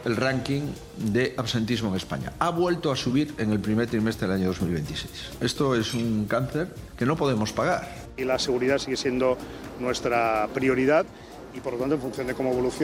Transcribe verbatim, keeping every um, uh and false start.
el ranking de absentismo en España. Ha vuelto a subir en el primer trimestre del año dos mil veintiséis. Esto es un cáncer que no podemos pagar. Y la seguridad sigue siendo nuestra prioridad y, por lo tanto, en función de cómo evolucione